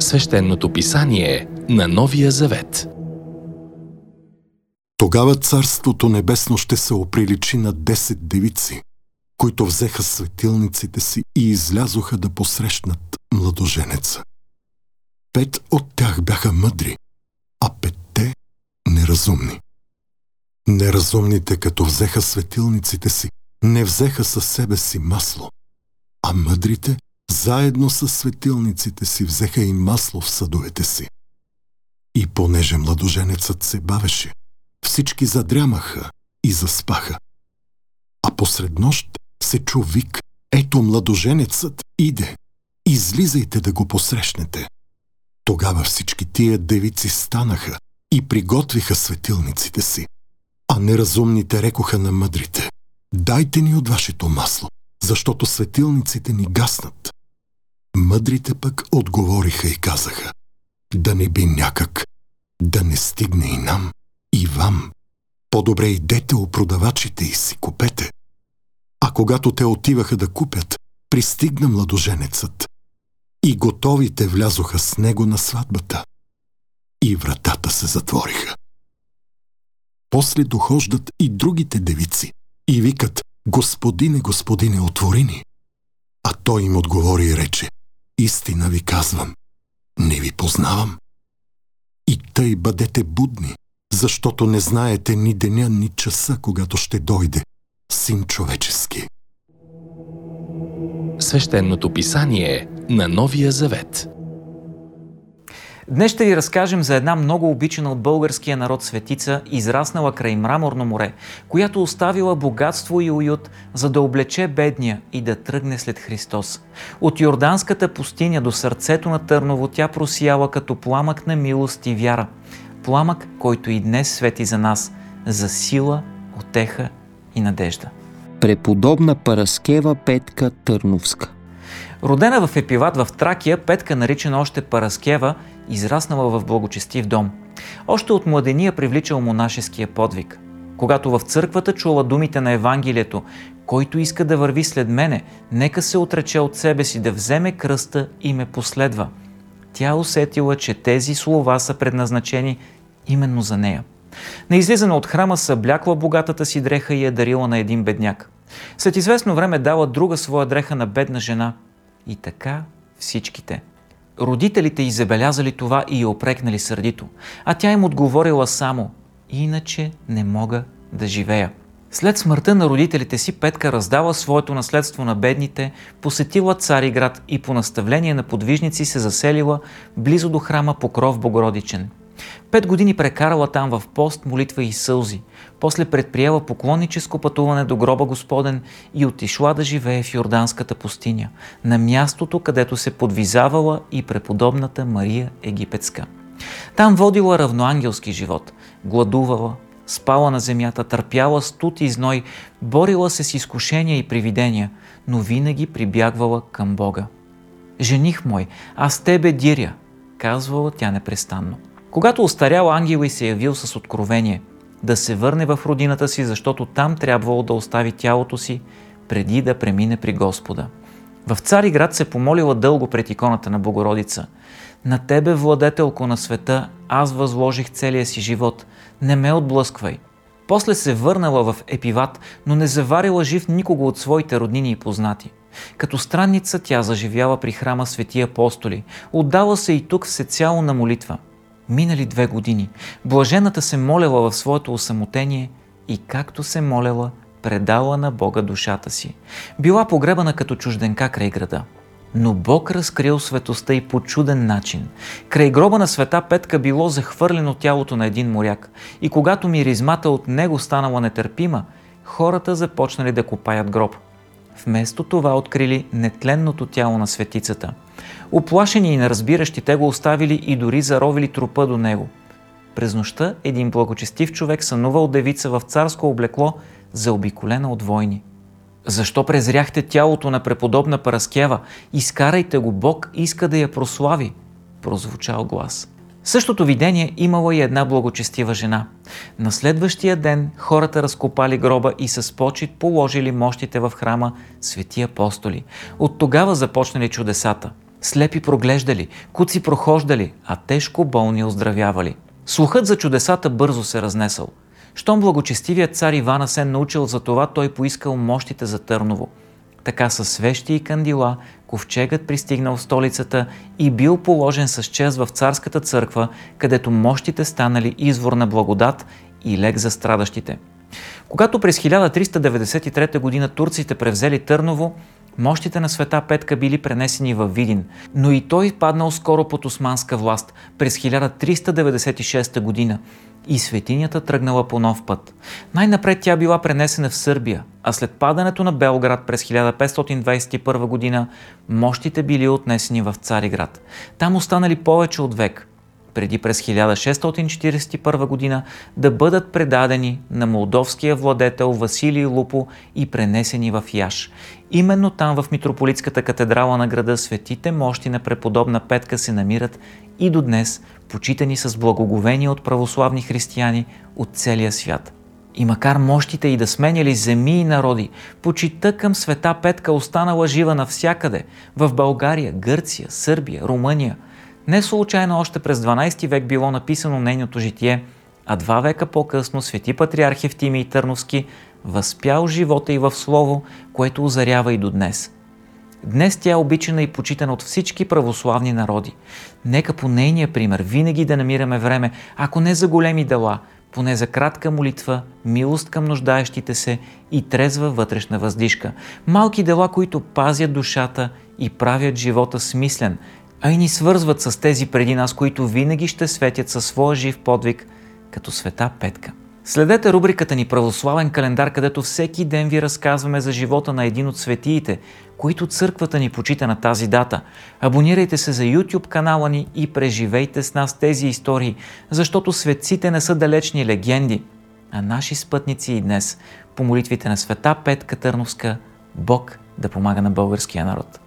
Свещеното писание на Новия Завет. Тогава Царството небесно ще се оприличи на 10 девици, които взеха светилниците си и излязоха да посрещнат младоженеца. 5 от тях бяха мъдри, а 5 неразумни. Неразумните, като взеха светилниците си, не взеха със себе си масло, а мъдрите заедно с светилниците си взеха и масло в съдовете си. И понеже младоженецът се бавеше, всички задрямаха и заспаха. А посред нощ се чу вик: ето младоженецът иде, излизайте да го посрещнете. Тогава всички тия девици станаха и приготвиха светилниците си. А неразумните рекоха на мъдрите: дайте ни от вашето масло, защото светилниците ни гаснат. Мъдрите пък отговориха и казаха: да не би някак да не стигне и нам, и вам. По-добре идете у продавачите и си купете. А когато те отиваха да купят, пристигна младоженецът. И готовите влязоха с него на сватбата. И вратата се затвориха. После дохождат и другите девици и викат: Господине, Господине, отвори ни. А той им отговори и рече: истина ви казвам, не ви познавам. И тъй бъдете будни, защото не знаете ни деня, ни часа, когато ще дойде Син човечески. Свещеното писание на Новия Завет. Днес ще ви разкажем за една много обичана от българския народ светица, израснала край Мраморно море, която оставила богатство и уют, за да облече бедния и да тръгне след Христос. От Йорданската пустиня до сърцето на Търново тя просияла като пламък на милост и вяра. Пламък, който и днес свети за нас, за сила, утеха и надежда. Преподобна Параскева Петка Търновска. Родена в Епиват в Тракия, Петка, наричана още Параскева, израснала в благочестив дом. Още от младения привличал монашеския подвиг. Когато в църквата чула думите на Евангелието: който иска да върви след мене, нека се отрече от себе си, да вземе кръста и ме последва. Тя усетила, че тези слова са предназначени именно за нея. На излизане от храма съблякла богатата си дреха и я дарила на един бедняк. След известно време дала друга своя дреха на бедна жена. И така всичките. Родителите й забелязали това и я упрекнали сърдито, а тя им отговорила само: иначе не мога да живея. След смъртта на родителите си Петка раздала своето наследство на бедните, посетила Цариград и по наставление на подвижници се заселила близо до храма Покров Богородичен. 5 години прекарала там в пост, молитва и сълзи. После предприела поклонническо пътуване до гроба Господен и отишла да живее в Йорданската пустиня, на мястото, където се подвизавала и преподобната Мария Египетска. Там водила равноангелски живот, гладувала, спала на земята, търпяла студ и зной, борила се с изкушения и привидения, но винаги прибягвала към Бога. Жених мой, аз тебе диря, казвала тя непрестанно. Когато остарял, ангел й се явил с откровение да се върне в родината си, защото там трябвало да остави тялото си преди да премине при Господа. В Цариград се помолила дълго пред иконата на Богородица: на тебе, владетелко на света, аз възложих целия си живот, не ме отблъсквай. После се върнала в Епиват, но не заварила жив никого от своите роднини и познати. Като странница тя заживяла при храма Свети Апостоли, отдала се и тук всецяло на молитва. Минали 2 години, блажената се молела в своето осамотение и както се молела, предала на Бога душата си. Била погребана като чужденка край града. Но Бог разкрил светостта и по чуден начин. Край гроба на света Петка било захвърлено тялото на един моряк и когато миризмата от него станала нетърпима, хората започнали да копаят гроб. Вместо това открили нетленното тяло на светицата. Уплашени и неразбиращи те го оставили и дори заровили трупа до него. През нощта един благочестив човек сънувал девица в царско облекло, заобиколена от войни. Защо презряхте тялото на преподобна Параскева? Изкарайте го, Бог иска да я прослави, прозвучал глас. Същото видение имала и една благочестива жена. На следващия ден хората разкопали гроба и с почит положили мощите в храма Свети Апостоли. От тогава започнали чудесата. Слепи проглеждали, куци прохождали, а тежко болни оздравявали. Слухът за чудесата бързо се разнесъл. Щом благочестивият цар Иван Асен научил за това, той поискал мощите за Търново. Така със свещи и кандила ковчегът пристигнал в столицата и бил положен с чест в царската църква, където мощите станали извор на благодат и лек за страдащите. Когато през 1393 г. турците превзели Търново, мощите на света Петка били пренесени във Видин, но и той паднал скоро под османска власт през 1396 г. и светинята тръгнала по нов път. Най-напред тя била пренесена в Сърбия, а след падането на Белград през 1521 г. мощите били отнесени в Цариград. Там останали повече от век, преди през 1641 г. да бъдат предадени на молдовския владетел Василий Лупо и пренесени в Яш. Именно там в митрополитската катедрала на града светите мощи на преподобна Петка се намират и до днес, почитани с благоговение от православни християни от целия свят. И макар мощите и да сменяли земи и народи, почитта към света Петка останала жива навсякъде – в България, Гърция, Сърбия, Румъния. Не случайно още през 12 век било написано нейното житие, а 2 века по-късно свети патриарх Евтимий Търновски възпял живота й в слово, което озарява и до днес. Днес тя е обичана и почитана от всички православни народи. Нека по нейния пример винаги да намираме време, ако не за големи дела, поне за кратка молитва, милост към нуждаещите се и трезва вътрешна въздишка. Малки дела, които пазят душата и правят живота смислен, а и ни свързват с тези преди нас, които винаги ще светят със своя жив подвиг, като света Петка. Следете рубриката ни Православен календар, където всеки ден ви разказваме за живота на един от светиите, които църквата ни почита на тази дата. Абонирайте се за YouTube канала ни и преживейте с нас тези истории, защото светците не са далечни легенди, а наши спътници и днес. По молитвите на света Петка Търновска, Бог да помага на българския народ.